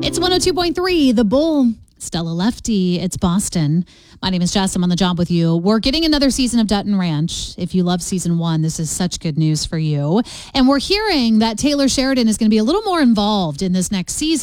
It's 102.3, The Bull. Stella Lefty, it's Boston. My name is Jess. I'm on the job with you. We're getting another season of Dutton Ranch. If you love season 1, this is such good news for you. And we're hearing that Taylor Sheridan is going to be a little more involved in this next season.